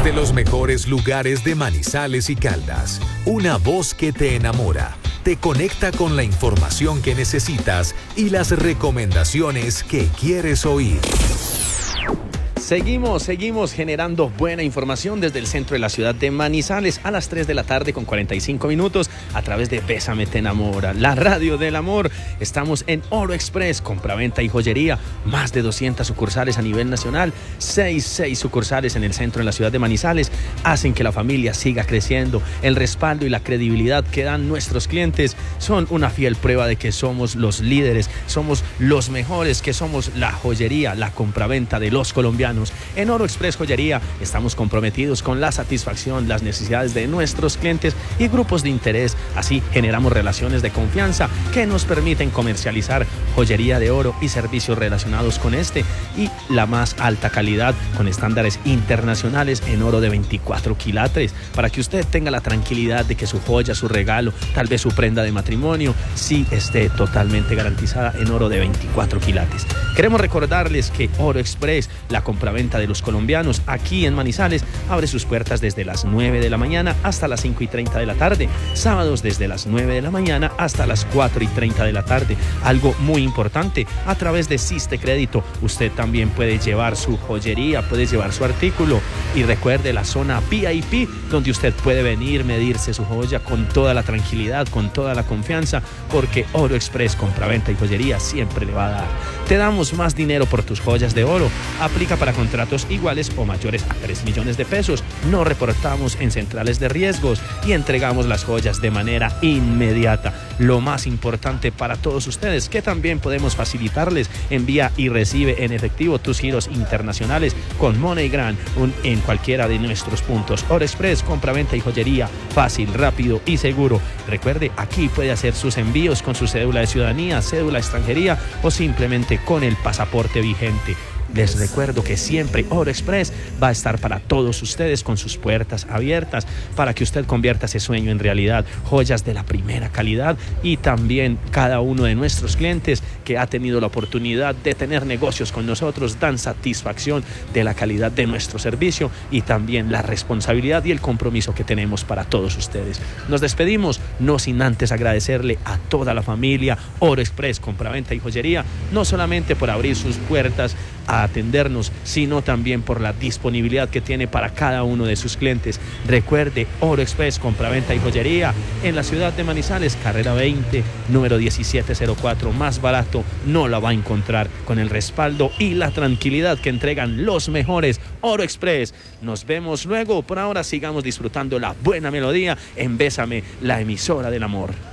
Desde los mejores lugares de Manizales y Caldas, una voz que te enamora, te conecta con la información que necesitas y las recomendaciones que quieres oír. Seguimos generando buena información desde el centro de la ciudad de Manizales a las 3 de la tarde con 45 minutos a través de Bésame te enamora, la radio del amor. Estamos en Oro Express, compraventa y joyería, más de 200 sucursales a nivel nacional, 6 sucursales en el centro de la ciudad de Manizales, hacen que la familia siga creciendo. El respaldo y la credibilidad que dan nuestros clientes son una fiel prueba de que somos los líderes, somos los mejores, que somos la joyería, la compraventa de los colombianos. En Oro Express Joyería estamos comprometidos con la satisfacción, las necesidades de nuestros clientes y grupos de interés. Así generamos relaciones de confianza que nos permiten comercializar joyería de oro y servicios relacionados con este y la más alta calidad con estándares internacionales en oro de 24 quilates para que usted tenga la tranquilidad de que su joya, su regalo, tal vez su prenda de matrimonio, sí esté totalmente garantizada en oro de 24 quilates. Queremos recordarles que Oro Express, la compraventa de los colombianos aquí en Manizales, abre sus puertas desde las 9 de la mañana hasta las 5:30 de la tarde, sábados desde las 9 de la mañana hasta las 4:30 de la tarde. Algo muy importante, a través de Siste Crédito usted también puede llevar su joyería, puede llevar su artículo, y recuerde la zona VIP donde usted puede venir, medirse su joya con toda la tranquilidad, con toda la confianza, porque Oro Express, compraventa y joyería, siempre le va a dar. Te damos más dinero por tus joyas de oro. Aplica para contratos iguales o mayores a 3 millones de pesos. No reportamos en centrales de riesgos y entregamos las joyas de manera inmediata. Lo más importante para todos ustedes, que también podemos facilitarles, envía y recibe en efectivo tus giros internacionales con MoneyGram en cualquiera de nuestros puntos. Oro Express, compraventa y joyería, fácil, rápido y seguro. Recuerde, aquí puede hacer sus envíos con su cédula de ciudadanía, cédula de extranjería o simplemente con el pasaporte vigente. Les recuerdo que siempre Oro Express va a estar para todos ustedes con sus puertas abiertas para que usted convierta ese sueño en realidad. Joyas de la primera calidad, y también cada uno de nuestros clientes que ha tenido la oportunidad de tener negocios con nosotros dan satisfacción de la calidad de nuestro servicio y también la responsabilidad y el compromiso que tenemos para todos ustedes. Nos despedimos, no sin antes agradecerle a toda la familia Oro Express, compraventa y joyería, no solamente por abrir sus puertas a atendernos, sino también por la disponibilidad que tiene para cada uno de sus clientes. Recuerde, Oro Express, compraventa y joyería en la ciudad de Manizales, carrera 20, número 1704, más barato no la va a encontrar, con el respaldo y la tranquilidad que entregan los mejores. Oro Express. Nos vemos luego. Por ahora sigamos disfrutando la buena melodía en Bésame, la emisora del amor.